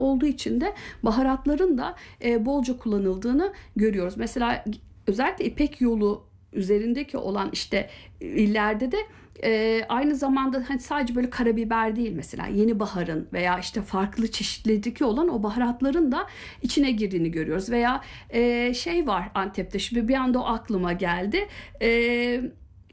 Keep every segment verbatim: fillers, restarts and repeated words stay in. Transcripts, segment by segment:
olduğu için de baharatların da e, bolca kullanıldığını görüyoruz. Mesela özellikle İpek Yolu üzerindeki olan işte illerde de e, aynı zamanda hani sadece böyle karabiber değil, mesela yeni baharın veya işte farklı çeşitliliği olan o baharatların da içine girdiğini görüyoruz. Veya e, şey var Antep'te, şimdi bir anda o aklıma geldi. E,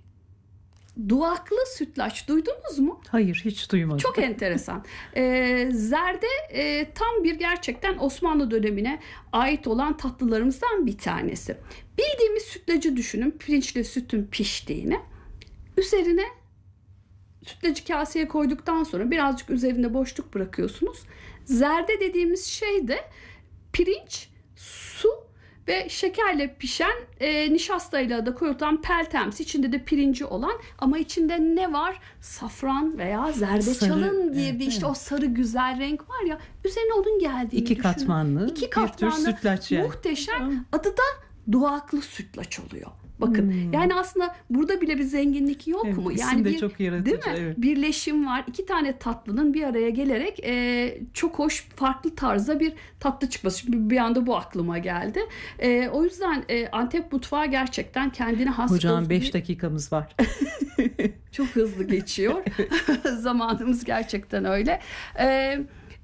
Duvaklı sütlaç duydunuz mu? Hayır, hiç duymadım. Çok enteresan. Ee, zerde e, tam bir gerçekten Osmanlı dönemine ait olan tatlılarımızdan bir tanesi. Bildiğimiz sütlacı düşünün, pirinçli sütün piştiğini. Üzerine sütlacı kaseye koyduktan sonra birazcık üzerinde boşluk bırakıyorsunuz. Zerde dediğimiz şey de pirinç, su ve şekerle pişen, e, nişastayla da koyulan peltemsi, içinde de pirinci olan ama içinde ne var? Safran veya zerdeçalın Sarı, girdiği, evet, işte evet. o sarı güzel renk var ya, üzerine onun geldiğini İki düşünün. katmanlı İki bir tür katmanlı sütlaç yani. muhteşem. Adı da duvaklı sütlaç oluyor. Bakın hmm. yani aslında burada bile bir zenginlik yok evet, mu? İsim Yani de bir, çok yaratıcı. değil mi? Evet. Birleşim var. İki tane tatlının bir araya gelerek e, çok hoş, farklı tarzda bir tatlı çıkması. Şimdi bir anda bu aklıma geldi. E, o yüzden e, Antep mutfağı gerçekten kendine has. Hocam beş dakikamız var. Çok hızlı geçiyor. Zamanımız gerçekten öyle. Evet.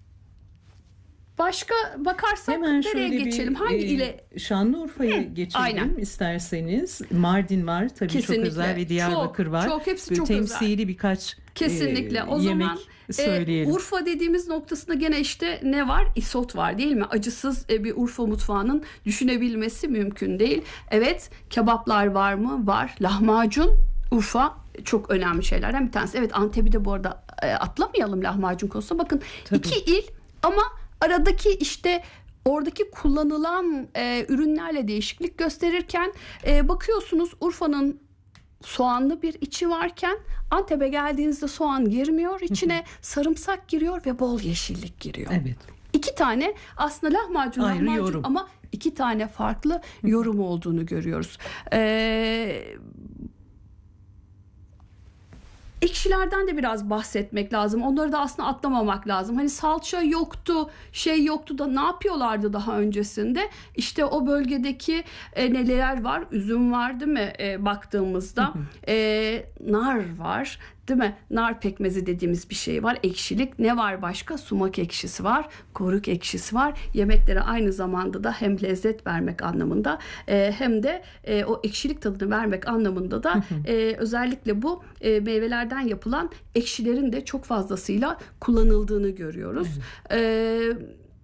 Başka bakarsak hemen nereye geçelim? Bir, Hangi e, ile? Şanlıurfa'ya geçelim aynen. isterseniz. Mardin var tabii, kesinlikle. Çok özel, ve Diyarbakır çok, var. Çok hepsi böyle çok temsili özel. birkaç kesinlikle. E, o yemek zaman söyleyelim. E, Urfa dediğimiz noktasında gene işte ne var? İsot var, değil mi? Acısız e, bir Urfa mutfağının düşünebilmesi mümkün değil. Evet, kebaplar var mı? Var. Lahmacun, Urfa çok önemli şeylerden bir tanesi. Evet, Antep'i de bu arada e, atlamayalım lahmacun konusunda. Bakın tabii. iki il ama aradaki işte oradaki kullanılan e, ürünlerle değişiklik gösterirken e, bakıyorsunuz Urfa'nın soğanlı bir içi varken Antep'e geldiğinizde soğan girmiyor. İçine sarımsak giriyor ve bol yeşillik giriyor. Evet. İki tane aslında lahmacun, ayrı lahmacun yorum. Ama iki tane farklı yorum olduğunu görüyoruz. Eee Ekşilerden de biraz bahsetmek lazım. Onları da aslında atlamamak lazım. Hani salça yoktu, şey yoktu da ne yapıyorlardı daha öncesinde? İşte o bölgedeki e, neler var? Üzüm var, değil mi? E, baktığımızda e, nar var, değil mi? Nar pekmezi dediğimiz bir şey var. Ekşilik. Ne var başka? Sumak ekşisi var. Koruk ekşisi var. Yemeklere aynı zamanda da hem lezzet vermek anlamında e, hem de e, o ekşilik tadını vermek anlamında da e, özellikle bu e, meyvelerden yapılan ekşilerin de çok fazlasıyla kullanıldığını görüyoruz. E,